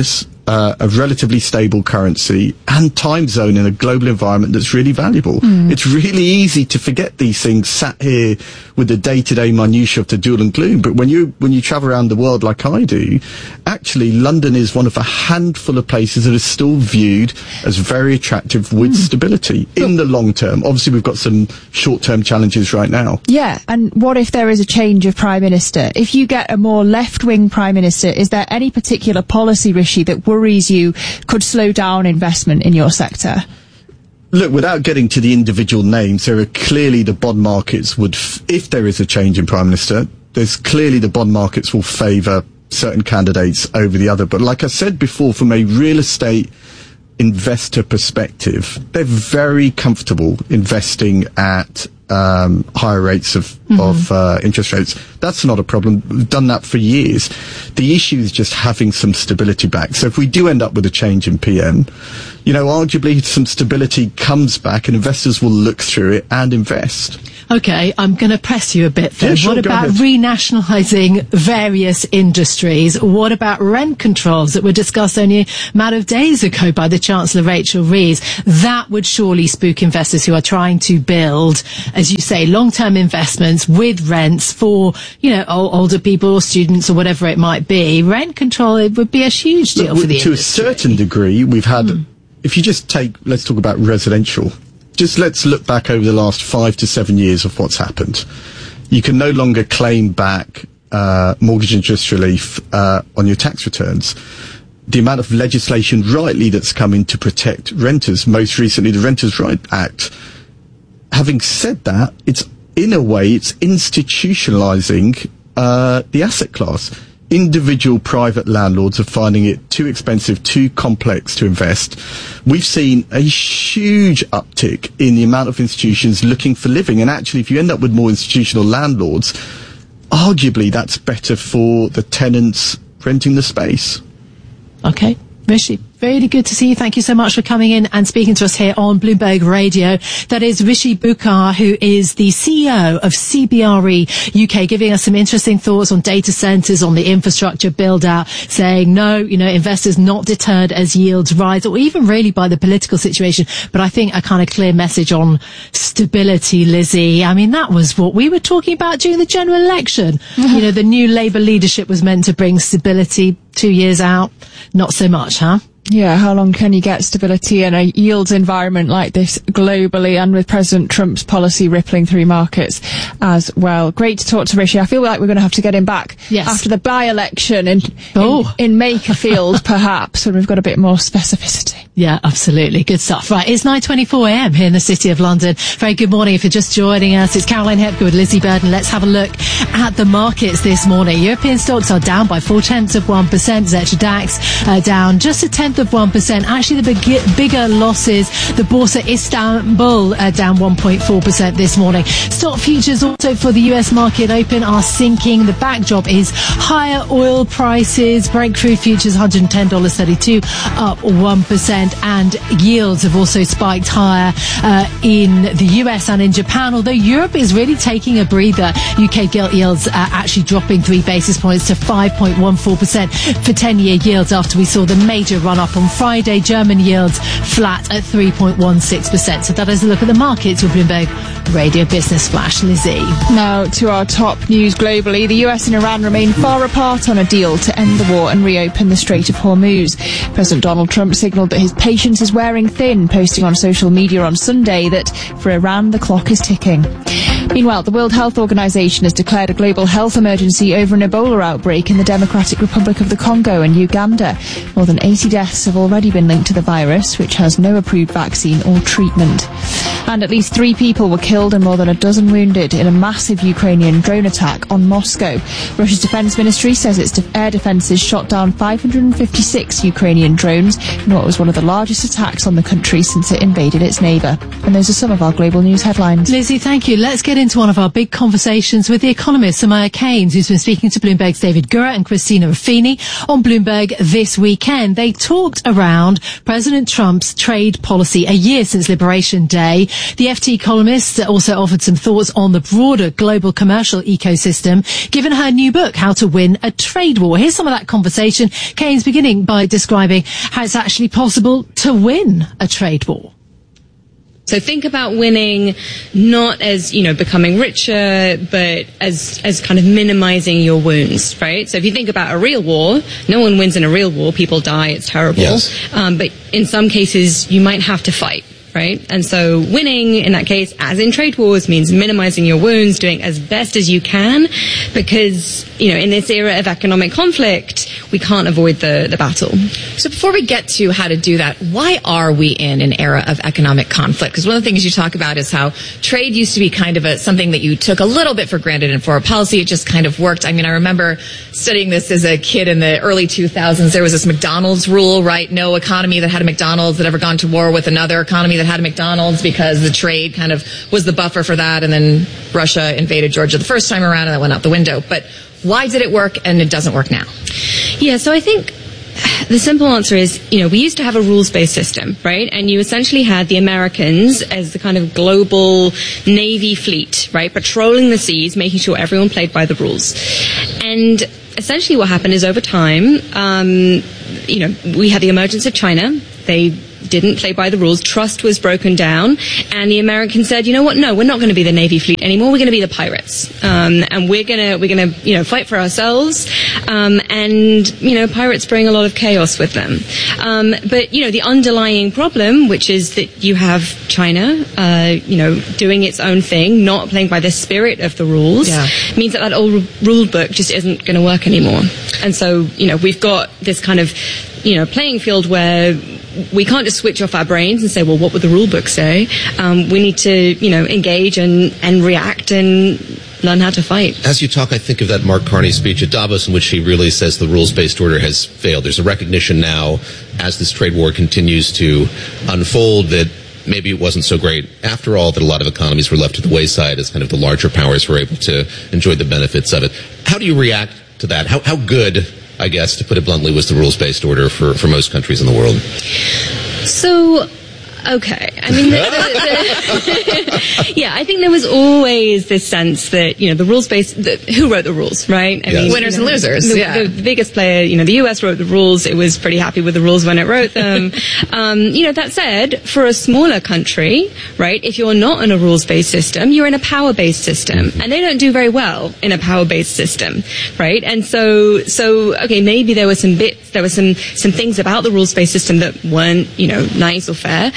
uh, a relatively stable currency and time zone in a global environment that's really valuable. Mm. It's really easy to forget these things sat here with the day-to-day minutiae of the doom and gloom. But when you when you travel around the world like I do, actually London is one of a handful of places that is still viewed as very attractive with mm. stability in the long term. Obviously, we've got some short-term challenges right now. Yeah, and what if there is a change of Prime Minister? If you get a more left-wing Prime Minister, is there any particular policy, Rishi, that worries you could slow down investment in your sector? Look, without getting to the individual names, there are clearly the bond markets would, f- if there is a change in Prime Minister, there's clearly the bond markets will favour certain candidates over the other. But like I said before, from a real estate investor perspective, they're very comfortable investing at um, higher rates of, mm-hmm. of uh, interest rates. That's not a problem. We've done that for years. The issue is just having some stability back. So if we do end up with a change in P M, you know, arguably some stability comes back and investors will look through it and invest. Okay, I'm going to press you a bit then. Yeah, sure, what about ahead. renationalising various industries? What about rent controls that were discussed only a matter of days ago by the Chancellor Rachel Reeves? That would surely spook investors who are trying to build, as you say, long-term investments with rents for, you know, o- older people or students or whatever it might be. Rent control, it would be a huge deal Look, for the to industry. To a certain degree, we've had, mm. if you just take, let's talk about residential. Just let's look back over the last five to seven years of what's happened. You can no longer claim back uh, mortgage interest relief uh, on your tax returns. The amount of legislation rightly that's come in to protect renters, most recently the Renters' Right Act. Having said that, it's in a way it's institutionalising uh, the asset class. Individual private landlords are finding it too expensive, too complex to invest. We've seen a huge uptick in the amount of institutions looking for living. And actually, if you end up with more institutional landlords, arguably that's better for the tenants renting the space. Okay. Rishi, really good to see you. Thank you so much for coming in and speaking to us here on Bloomberg Radio. That is Rishi Bukkar, who is the C E O of C B R E U K, giving us some interesting thoughts on data centres, on the infrastructure build-out, saying, no, you know, investors not deterred as yields rise, or even really by the political situation. But I think a kind of clear message on stability, Lizzie. I mean, that was what we were talking about during the general election. Mm-hmm. You know, the new Labour leadership was meant to bring stability. Two years out, not so much, huh? Yeah, how long can you get stability in a yields environment like this globally, and with President Trump's policy rippling through markets as well? Great to talk to Rishi. I feel like we're going to have to get him back yes. after the by-election in, oh. in, in Makerfield, perhaps, when we've got a bit more specificity. Yeah, absolutely. Good stuff. Right, it's nine twenty-four a.m. here in the City of London. Very good morning if you're just joining us. It's Caroline Hepgood with Lizzie Burden. Let's have a look at the markets this morning. European stocks are down by four tenths of one percent. Xetra DAX uh, down just a tenth of one percent. Actually, the big, bigger losses, the Borsa Istanbul uh, down one point four percent this morning. Stock futures also for the U S market open are sinking. The backdrop is higher oil prices. Breakthrough futures one hundred ten dollars and thirty-two cents up one percent. And yields have also spiked higher uh, in the U S and in Japan, although Europe is really taking a breather. U K gilt yields are actually dropping three basis points to five point one four percent for ten-year yields after we saw the major run-up on Friday. German yields flat at three point one six percent. So that is a look at the markets with Bloomberg Radio Business Flash. Lizzie. Now to our top news globally. The U S and Iran remain far apart on a deal to end the war and reopen the Strait of Hormuz. President Donald Trump signalled that his patience is wearing thin, posting on social media on Sunday that for Iran the clock is ticking. Meanwhile, the World Health Organization has declared a global health emergency over an Ebola outbreak in the Democratic Republic of the Congo and Uganda. More than eighty deaths have already been linked to the virus, which has no approved vaccine or treatment. And at least three people were killed and more than a dozen wounded in a massive Ukrainian drone attack on Moscow. Russia's defense ministry says its air defenses shot down five hundred fifty-six Ukrainian drones in what was one of the largest attacks on the country since it invaded its neighbour. And those are some of our global news headlines. Lizzie, thank you. Let's get into one of our big conversations with the economist Samaya Keynes, who's been speaking to Bloomberg's David Gura and Christina Ruffini on Bloomberg this weekend. They talked around President Trump's trade policy a year since Liberation Day. The F T columnist also offered some thoughts on the broader global commercial ecosystem, given her new book, How to Win a Trade War. Here's some of that conversation. Keynes beginning by describing how it's actually possible to win a trade war. So think about winning not as, you know, becoming richer, but as, as kind of minimizing your wounds, right? So if you think about a real war, no one wins in a real war. People die. It's terrible. Yes. Um, but in some cases, you might have to fight. Right? And so winning in that case, as in trade wars, means minimizing your wounds, doing as best as you can, because, you know, in this era of economic conflict, we can't avoid the, the battle. So before we get to how to do that, why are we in an era of economic conflict? Because one of the things you talk about is how trade used to be kind of a, something that you took a little bit for granted, and for a policy, it just kind of worked. I mean, I remember studying this as a kid in the early two thousands. There was this McDonald's rule, right? No economy that had a McDonald's that ever gone to war with another economy that had a McDonald's, because the trade kind of was the buffer for that, and then Russia invaded Georgia the first time around and that went out the window. But why did it work and it doesn't work now? Yeah, so I think the simple answer is, you know, we used to have a rules-based system, right? And you essentially had the Americans as the kind of global Navy fleet, right? Patrolling the seas, making sure everyone played by the rules. And essentially what happened is over time, um, you know, we had the emergence of China. They didn't play by the rules. Trust was broken down, and the Americans said, you know what, no, we're not going to be the Navy fleet anymore. We're going to be the pirates. Um, and we're going to, we're going to, you know, fight for ourselves. Um, and, you know, pirates bring a lot of chaos with them. Um, but, you know, the underlying problem, which is that you have China, uh, you know, doing its own thing, not playing by the spirit of the rules, yeah. means that that old rule book just isn't going to work anymore. And so, you know, we've got this kind of, you know, playing field where we can't just switch off our brains and say, well, what would the rule book say? Um, we need to, you know, engage and, and react and learn how to fight. As you talk, I think of that Mark Carney speech at Davos in which he really says the rules-based order has failed. There's a recognition now, as this trade war continues to unfold, that maybe it wasn't so great after all, that a lot of economies were left to the wayside as kind of the larger powers were able to enjoy the benefits of it. How do you react to that? How, how good, I guess, to put it bluntly, was the rules-based order for, for most countries in the world? So, okay. I mean, the, the, the yeah, I think there was always this sense that, you know, the rules-based, the, who wrote the rules, right? I yes. mean, Winners you know, and losers, the, yeah. The, the biggest player, you know, the U S wrote the rules. It was pretty happy with the rules when it wrote them. um, you know, that said, for a smaller country, right, if you're not in a rules-based system, you're in a power-based system. And they don't do very well in a power-based system, right? And so, so, okay, maybe there were some bits, there were some, some things about the rules-based system that weren't, you know, nice or fair.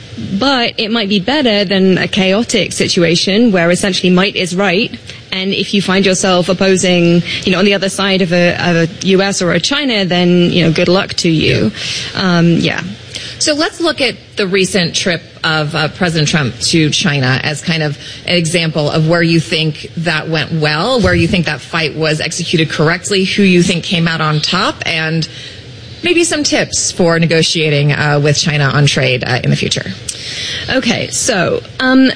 But it might be better than a chaotic situation where essentially might is right. And if you find yourself opposing, you know, on the other side of a, of a U S or a China, then, you know, good luck to you. Yeah. Um, yeah. So let's look at the recent trip of uh, President Trump to China as kind of an example of where you think that went well, where you think that fight was executed correctly, who you think came out on top, and maybe some tips for negotiating uh, with China on trade uh, in the future. Okay, so um,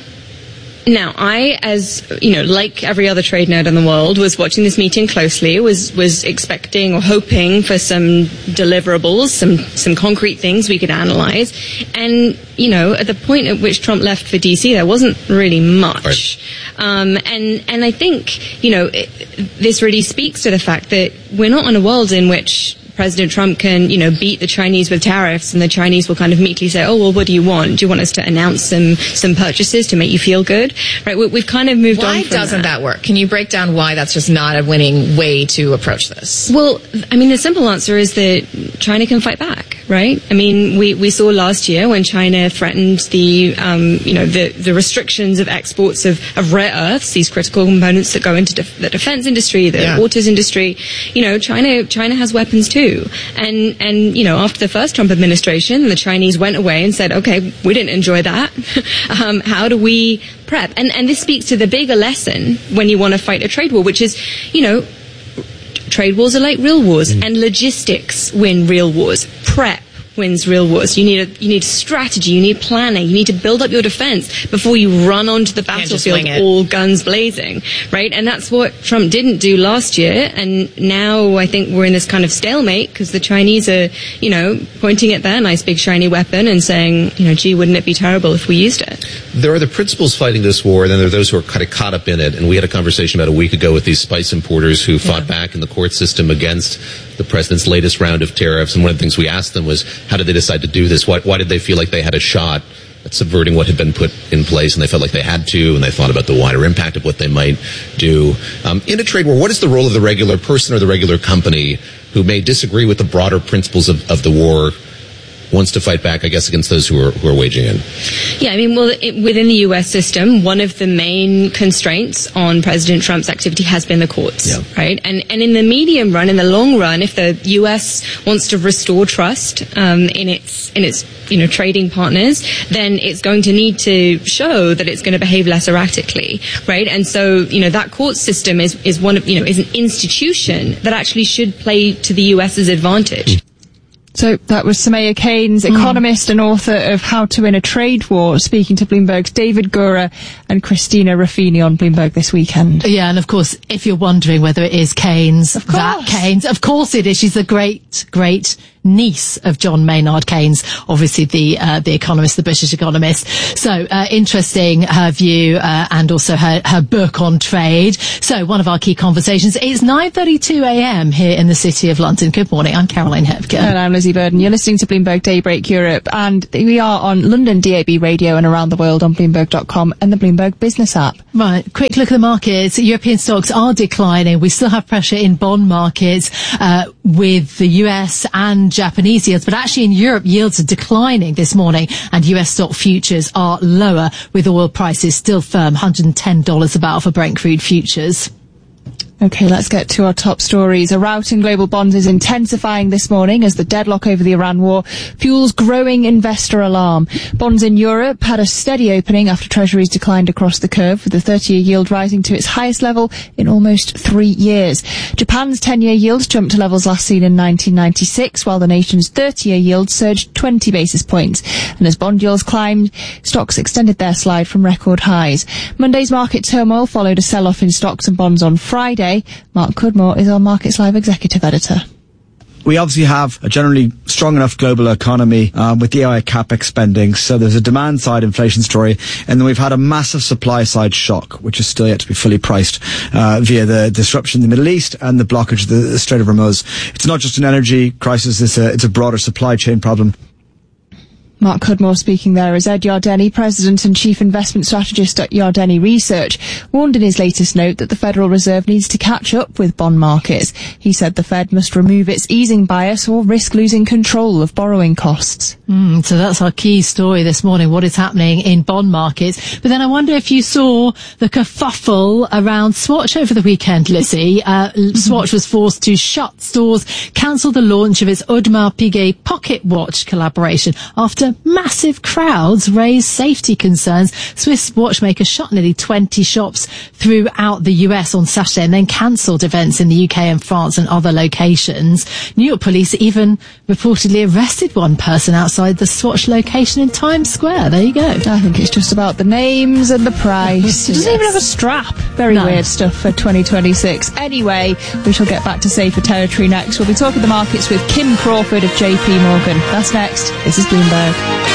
now I, as you know, like every other trade nerd in the world, was watching this meeting closely. Was was expecting or hoping for some deliverables, some some concrete things we could analyze. And you know, at the point at which Trump left for D C, there wasn't really much. Right. Um, and and I think you know it, this really speaks to the fact that we're not in a world in which President Trump can, you know, beat the Chinese with tariffs, and the Chinese will kind of meekly say, oh, well, what do you want? Do you want us to announce some, some purchases to make you feel good? Right? We, we've kind of moved why on from doesn't that. that work? Can you break down why that's just not a winning way to approach this? Well, I mean, the simple answer is that China can fight back, right? I mean, we, we saw last year when China threatened the, um, you know, the, the restrictions of exports of, of rare earths, these critical components that go into def- the defense industry, the yeah. autos industry. You know, China, China has weapons too. And, and, you know, after the first Trump administration, the Chinese went away and said, okay, we didn't enjoy that. um, how do we prep? And, and this speaks to the bigger lesson when you want to fight a trade war, which is, you know, trade wars are like real wars, mm. and logistics win real wars. Prep wins real wars. You need a, you need strategy, you need planning, you need to build up your defense before you run onto the battlefield all guns blazing, right? And that's what Trump didn't do last year, and now I think we're in this kind of stalemate because the Chinese are, you know, pointing at their nice big shiny weapon and saying, you know, gee, wouldn't it be terrible if we used it? There are the principals fighting this war, and then there are those who are kind of caught up in it. And we had a conversation about a week ago with these spice importers who fought yeah. back in the court system against the president's latest round of tariffs. And one of the things we asked them was, how did they decide to do this? Why, why did they feel like they had a shot at subverting what had been put in place, and they felt like they had to, and they thought about the wider impact of what they might do. Um, in a trade war, what is the role of the regular person or the regular company who may disagree with the broader principles of, of the war, wants to fight back, I guess, against those who are who are waging it? Yeah, I mean, well, it, within the U S system, one of the main constraints on President Trump's activity has been the courts, yeah. right? And and in the medium run, in the long run, if the U S wants to restore trust um, in its in its you know trading partners, then it's going to need to show that it's going to behave less erratically, right? And so you know that court system is is one of you know is an institution that actually should play to the US's advantage. So that was Soumaya Keynes, economist mm. and author of How to Win a Trade War, speaking to Bloomberg's David Gura and Christina Ruffini on Bloomberg This Weekend. Yeah, and of course, if you're wondering whether it is Keynes, of that Keynes, of course it is. She's a great, great niece of John Maynard Keynes, obviously the uh, the economist, the British economist. So uh, interesting, her view uh, and also her, her book on trade. So one of our key conversations is nine thirty-two a.m. here in the City of London. Good morning, I'm Caroline Hepker. And I'm Lizzie Burden. You're listening to Bloomberg Daybreak Europe, and we are on London D A B radio and around the world on Bloomberg dot com and the Bloomberg Business app. Right, quick look at the markets. European stocks are declining. We still have pressure in bond markets uh, with the U S and Japanese yields, but actually in Europe yields are declining this morning, and U S stock futures are lower, with oil prices still firm, one hundred ten dollars a barrel for Brent crude futures. Okay, let's get to our top stories. A rout in global bonds is intensifying this morning as the deadlock over the Iran war fuels growing investor alarm. Bonds in Europe had a steady opening after treasuries declined across the curve, with the thirty-year yield rising to its highest level in almost three years. Japan's ten-year yield jumped to levels last seen in nineteen ninety-six, while the nation's thirty-year yield surged twenty basis points. And as bond yields climbed, stocks extended their slide from record highs. Monday's market turmoil followed a sell-off in stocks and bonds on Friday. Mark Cudmore is our Markets Live executive editor. We obviously have a generally strong enough global economy um, with the A I capex spending, so there's a demand side inflation story, and then we've had a massive supply side shock, which is still yet to be fully priced uh, via the disruption in the Middle East and the blockage of the, the Strait of Hormuz. It's not just an energy crisis, it's a, it's a broader supply chain problem. Mark Cudmore speaking there as Ed Yardeni, President and Chief Investment Strategist at Yardeni Research, warned in his latest note that the Federal Reserve needs to catch up with bond markets. He said the Fed must remove its easing bias or risk losing control of borrowing costs. Mm, so that's our key story this morning, what is happening in bond markets. But then I wonder if you saw the kerfuffle around Swatch over the weekend, Lizzie. Uh, Swatch was forced to shut stores, cancel the launch of its Audemars Piguet pocket watch collaboration after massive crowds raised safety concerns. Swiss watchmaker shut nearly twenty shops throughout the U S on Saturday and then cancelled events in the U K and France and other locations. New York police even reportedly arrested one person outside the Swatch location in Times Square. There you go. I think it's just about the names and the price. It doesn't yes. even have a strap. Very no. weird stuff for twenty twenty-six. Anyway, we shall get back to safer territory next. We'll be talking the markets with Kim Crawford of J P Morgan. That's next. This is Bloomberg.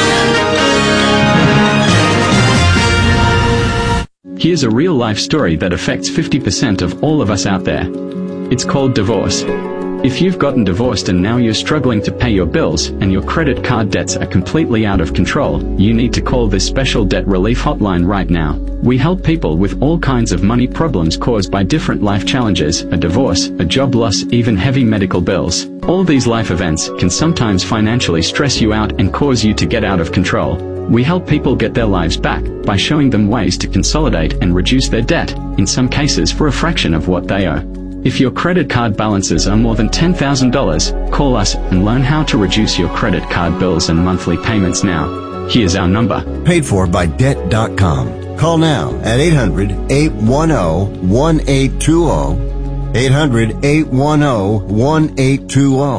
Here's a real-life story that affects fifty percent of all of us out there. It's called divorce. If you've gotten divorced and now you're struggling to pay your bills and your credit card debts are completely out of control, you need to call this special debt relief hotline right now. We help people with all kinds of money problems caused by different life challenges, a divorce, a job loss, even heavy medical bills. All these life events can sometimes financially stress you out and cause you to get out of control. We help people get their lives back by showing them ways to consolidate and reduce their debt, in some cases for a fraction of what they owe. If your credit card balances are more than ten thousand dollars, call us and learn how to reduce your credit card bills and monthly payments now. Here's our number. Paid for by debt dot com. Call now at eight hundred, eight one zero, one eight two zero. eight hundred, eight one zero, one eight two zero.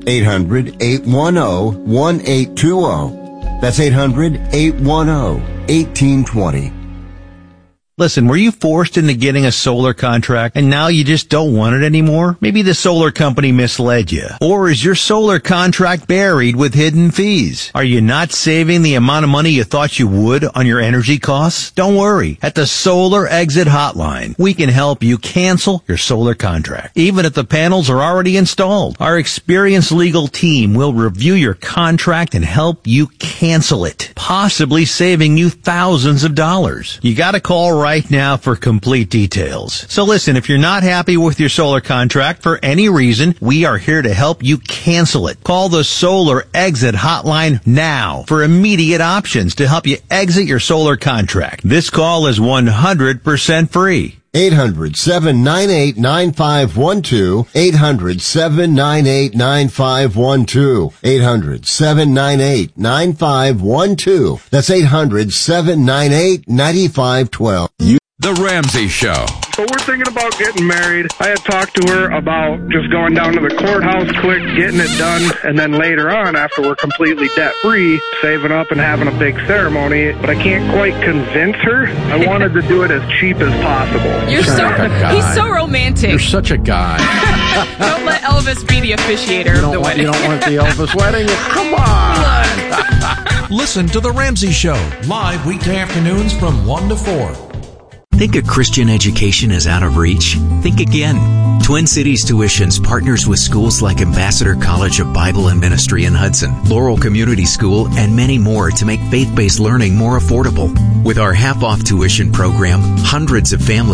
eight hundred, eight one zero, one eight two zero. That's eight hundred, eight one zero, one eight two zero. Listen, were you forced into getting a solar contract and now you just don't want it anymore? Maybe the solar company misled you. Or is your solar contract buried with hidden fees? Are you not saving the amount of money you thought you would on your energy costs? Don't worry. At the Solar Exit Hotline, we can help you cancel your solar contract, even if the panels are already installed. Our experienced legal team will review your contract and help you cancel it, possibly saving you thousands of dollars. You gotta call right now for complete details. So listen, if you're not happy with your solar contract for any reason, we are here to help you cancel it. Call the Solar Exit Hotline now for immediate options to help you exit your solar contract. This call is one hundred percent free. eight hundred, seven nine eight, nine five one two. eight hundred, seven nine eight, nine five one two. eight hundred, seven nine eight, nine five one two. That's eight hundred, seven nine eight, nine five one two. The Ramsey Show. So we're thinking about getting married. I had talked to her about just going down to the courthouse quick, getting it done, and then later on, after we're completely debt-free, saving up and having a big ceremony. But I can't quite convince her. I wanted to do it as cheap as possible. You're so, he's so romantic. You're such a guy. Don't let Elvis be the officiator of the want, wedding. You don't want the Elvis wedding? Come on. Listen to The Ramsey Show, live weekday afternoons from one to four. Think a Christian education is out of reach? Think again. Twin Cities Tuitions partners with schools like Ambassador College of Bible and Ministry in Hudson, Laurel Community School, and many more to make faith-based learning more affordable. With our half-off tuition program, hundreds of families